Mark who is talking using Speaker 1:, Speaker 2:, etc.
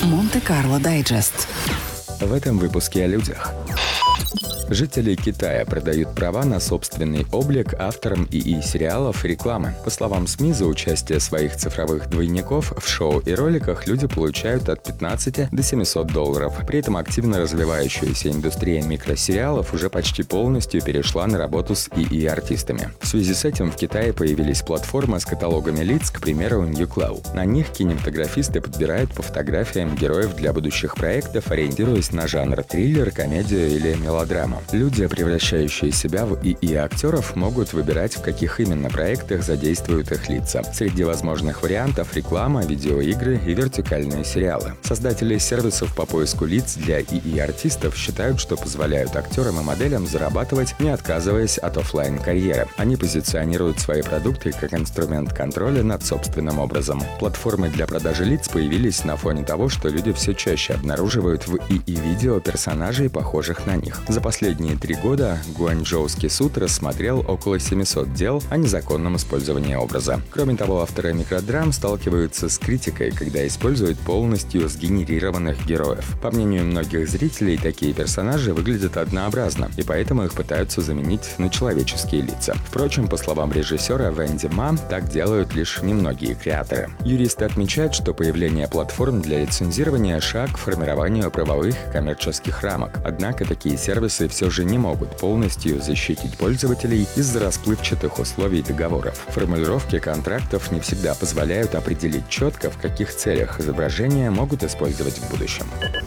Speaker 1: Монте-Карло Дайджест.
Speaker 2: В этом выпуске о людях. Жители Китая продают права на собственный облик авторам ИИ-сериалов и рекламы. По словам СМИ, за участие своих цифровых двойников в шоу и роликах люди получают от 15 до $700. При этом активно развивающаяся индустрия микросериалов уже почти полностью перешла на работу с ИИ-артистами. В связи с этим в Китае появились платформы с каталогами лиц, к примеру, Newcloud. На них кинематографисты подбирают по фотографиям героев для будущих проектов, ориентируясь на жанр триллер, комедию или мелодраму. Люди, превращающие себя в ИИ-актеров, могут выбирать, в каких именно проектах задействуют их лица. Среди возможных вариантов — реклама, видеоигры и вертикальные сериалы. Создатели сервисов по поиску лиц для ИИ-артистов считают, что позволяют актерам и моделям зарабатывать, не отказываясь от офлайн-карьеры. Они позиционируют свои продукты как инструмент контроля над собственным образом. Платформы для продажи лиц появились на фоне того, что люди все чаще обнаруживают в ИИ-видео персонажей, похожих на них. За последние 3 года Гуанчжоуский суд рассмотрел около 700 дел о незаконном использовании образа. Кроме того, авторы микродрам сталкиваются с критикой, когда используют полностью сгенерированных героев. По мнению многих зрителей, такие персонажи выглядят однообразно, и поэтому их пытаются заменить на человеческие лица. Впрочем, по словам режиссера Венди Ма, так делают лишь немногие креаторы. Юристы отмечают, что появление платформ для лицензирования — шаг к формированию правовых и коммерческих рамок. Однако такие сервисы все же не могут полностью защитить пользователей из-за расплывчатых условий договоров. Формулировки контрактов не всегда позволяют определить четко, в каких целях изображения могут использовать в будущем.